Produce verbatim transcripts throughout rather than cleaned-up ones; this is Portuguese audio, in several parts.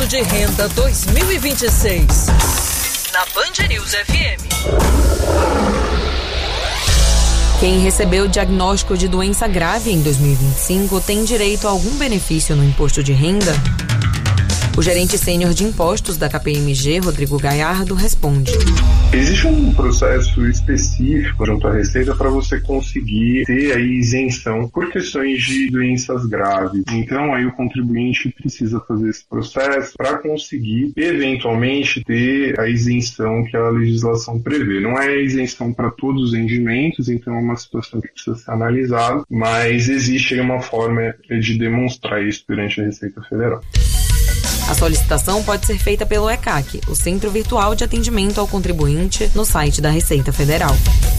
de Renda dois mil e vinte e seis. Na Band News F M. Quem recebeu o diagnóstico de doença grave em dois mil e vinte e cinco tem direito a algum benefício no imposto de renda? O gerente sênior de impostos da K P M G, Rodrigo Gaiardo, responde. Existe um processo específico junto à Receita para você conseguir ter aí isenção por questões de doenças graves. Então aí o contribuinte precisa fazer esse processo para conseguir eventualmente ter a isenção que a legislação prevê. Não é isenção para todos os rendimentos, então é uma situação que precisa ser analisada, mas existe aí uma forma de demonstrar isso perante a Receita Federal. A solicitação pode ser feita pelo E C A C, o Centro Virtual de Atendimento ao Contribuinte, no site da Receita Federal.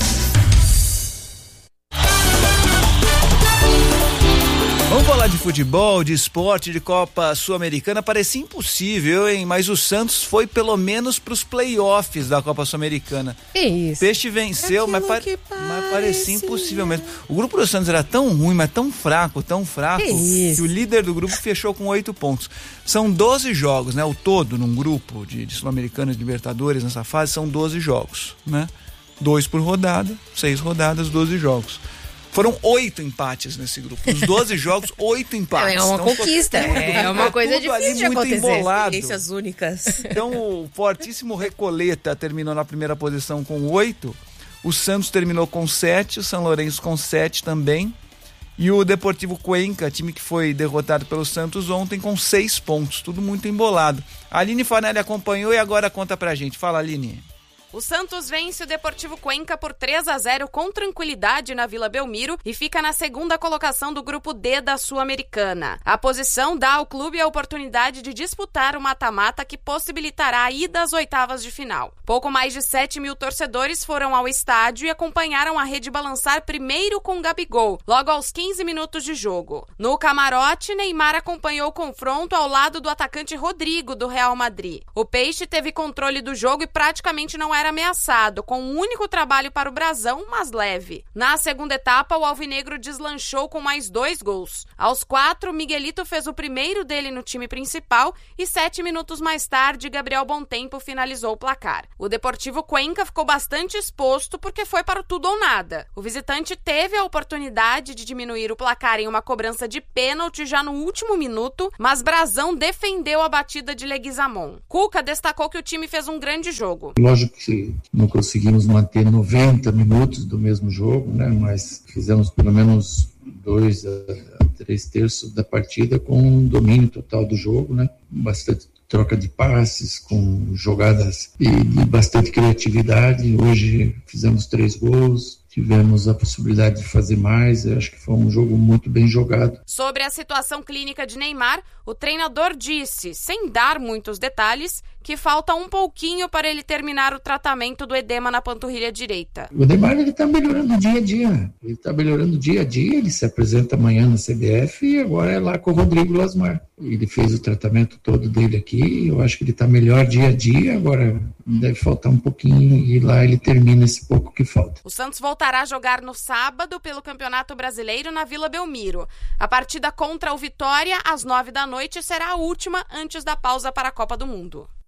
Vamos falar de futebol, de esporte, de Copa Sul-Americana. Parecia impossível, hein? Mas o Santos foi pelo menos para os playoffs da Copa Sul-Americana. Que isso? Peixe venceu, mas, pa... mas parecia impossível mesmo. O grupo do Santos era tão ruim, mas tão fraco, tão fraco, que, que o líder do grupo fechou com oito pontos. São doze jogos, né? O todo num grupo de, de Sul-Americana e de Libertadores nessa fase são doze jogos, né? Dois por rodada, seis rodadas, doze jogos. Foram oito empates nesse grupo. Nos doze jogos, oito empates. É uma então, conquista. Tudo, é uma coisa difícil de acontecer. Embolado. Experiências únicas. Então, o fortíssimo Recoleta terminou na primeira posição com oito. O Santos terminou com sete. O São Lourenço com sete também. E o Deportivo Cuenca, time que foi derrotado pelo Santos ontem, com seis pontos. Tudo muito embolado. A Aline Fanelli acompanhou e agora conta pra gente. Fala, Aline. O Santos vence o Deportivo Cuenca por três a zero com tranquilidade na Vila Belmiro e fica na segunda colocação do grupo D da Sul-Americana. A posição dá ao clube a oportunidade de disputar o mata-mata que possibilitará a ida às oitavas de final. Pouco mais de sete mil torcedores foram ao estádio e acompanharam a rede balançar primeiro com Gabigol, logo aos quinze minutos de jogo. No camarote, Neymar acompanhou o confronto ao lado do atacante Rodrigo, do Real Madrid. O Peixe teve controle do jogo e praticamente não era ameaçado, com um único trabalho para o brasão, mas leve. Na segunda etapa, o alvinegro deslanchou com mais dois gols. Aos quatro, Miguelito fez o primeiro dele no time principal e sete minutos mais tarde, Gabriel Bontempo finalizou o placar. O Deportivo Cuenca ficou bastante exposto porque foi para o tudo ou nada. O visitante teve a oportunidade de diminuir o placar em uma cobrança de pênalti já no último minuto, mas Brasão defendeu a batida de Leguizamon. Cuca destacou que o time fez um grande jogo. Lógico que não conseguimos manter noventa minutos do mesmo jogo, né? Mas fizemos pelo menos dois a três terços da partida com um domínio total do jogo, né? Bastante troca de passes, com jogadas e, e bastante criatividade. Hoje fizemos três gols. Tivemos a possibilidade de fazer mais, eu acho que foi um jogo muito bem jogado. Sobre a situação clínica de Neymar, o treinador disse, sem dar muitos detalhes, que falta um pouquinho para ele terminar o tratamento do edema na panturrilha direita. O Neymar ele está melhorando dia a dia, ele está melhorando dia a dia, ele se apresenta amanhã na C B F e agora é lá com o Rodrigo Lasmar. Ele fez o tratamento todo dele aqui, eu acho que ele está melhor dia a dia, agora deve faltar um pouquinho e lá ele termina esse pouco que falta. O Santos voltará a jogar no sábado pelo Campeonato Brasileiro na Vila Belmiro. A partida contra o Vitória, às nove da noite, será a última antes da pausa para a Copa do Mundo.